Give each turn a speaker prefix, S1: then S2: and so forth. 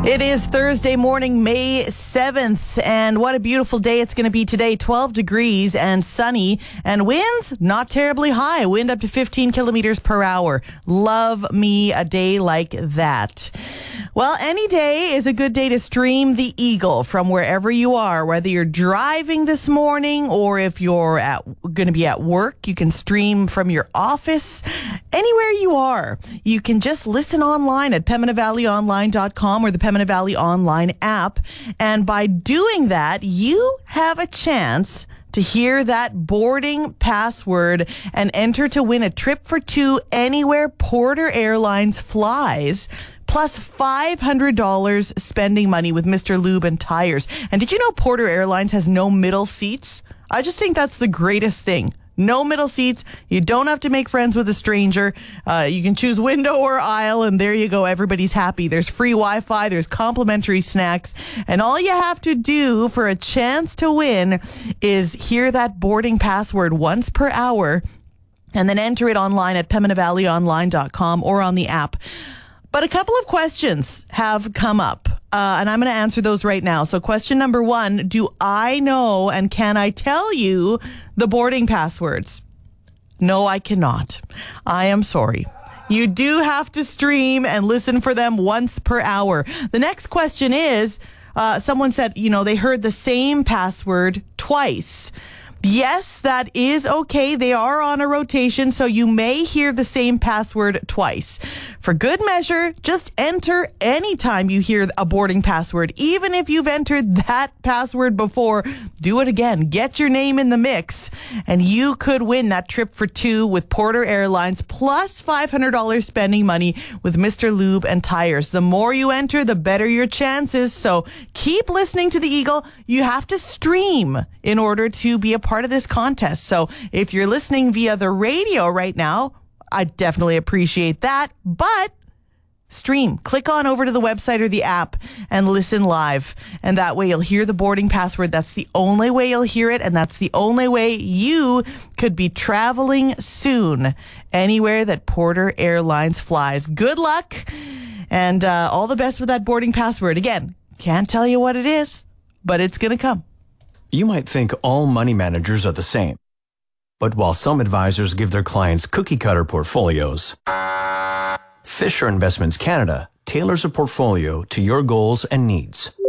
S1: It is Thursday morning, May 7th, and what a beautiful day it's going to be today. 12 degrees and sunny, and winds not terribly high. Wind up to 15 kilometers per hour. Love me a day like that. Well, any day is a good day to stream the Eagle from wherever you are, whether you're driving this morning or if you're going to be at work. You can stream from your office. Anywhere you are, you can just listen online at PembinaValleyOnline.com or the Pembina Valley Online app. And by doing that, you have a chance to hear that boarding password and enter to win a trip for two anywhere Porter Airlines flies, plus $500 spending money with Mr. Lube and Tires. And did you know Porter Airlines has no middle seats? I just think that's the greatest thing. No middle seats. You don't have to make friends with a stranger. You can choose window or aisle, and there you go. Everybody's happy. There's free Wi-Fi. There's complimentary snacks. And all you have to do for a chance to win is hear that boarding password once per hour and then enter it online at PembinaValleyOnline.com or on the app. But a couple of questions have come up, and I'm going to answer those right now. So question number one, do I know and can I tell you the boarding passwords? No, I cannot. I am sorry. You do have to stream and listen for them once per hour. The next question is, someone said, they heard the same password twice. Yes, that is okay. They are on a rotation, so you may hear the same password twice. For good measure, just enter anytime you hear a boarding password. Even if you've entered that password before, do it again. Get your name in the mix, and you could win that trip for two with Porter Airlines, plus $500 spending money with Mr. Lube and Tires. The more you enter, the better your chances. So keep listening to the Eagle. You have to stream in order to be a part of this contest. So if you're listening via the radio right now, I definitely appreciate that. But stream. Click on over to the website or the app and listen live. And that way you'll hear the boarding password. That's the only way you'll hear it. And that's the only way you could be traveling soon anywhere that Porter Airlines flies. Good luck and all the best with that boarding password. Again, can't tell you what it is, but it's going to come.
S2: You might think all money managers are the same. But while some advisors give their clients cookie-cutter portfolios, Fisher Investments Canada tailors a portfolio to your goals and needs.